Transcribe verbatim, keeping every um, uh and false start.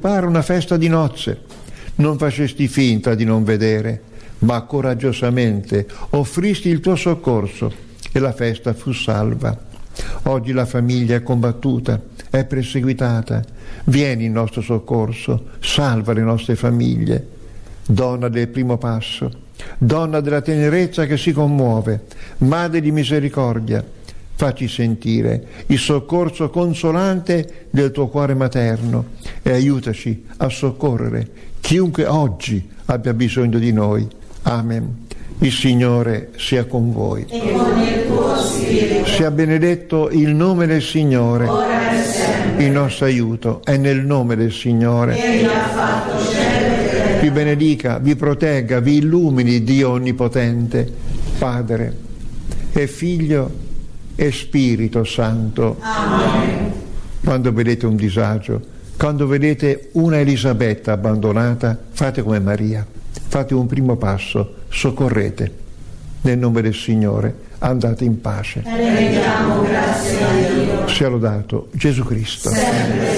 anticipare una festa di nozze. Non facesti finta di non vedere, ma coraggiosamente offristi il tuo soccorso e la festa fu salva. Oggi la famiglia è combattuta, è perseguitata. Vieni in nostro soccorso, salva le nostre famiglie. Donna del primo passo, donna della tenerezza che si commuove, madre di misericordia, facci sentire il soccorso consolante del tuo cuore materno e aiutaci a soccorrere chiunque oggi abbia bisogno di noi. Amen. Il Signore sia con voi. E con il tuo spirito. Sia benedetto il nome del Signore. Ora e sempre. Il nostro aiuto è nel nome del Signore. Egli ha fatto cielo e terra. Vi benedica, vi protegga, vi illumini Dio Onnipotente, Padre e Figlio e Spirito Santo. Amen. Quando vedete un disagio, quando vedete una Elisabetta abbandonata, fate come Maria, fate un primo passo, soccorrete. Nel nome del Signore andate in pace. Rendiamo grazie a Dio. Sia lodato Gesù Cristo. Sempre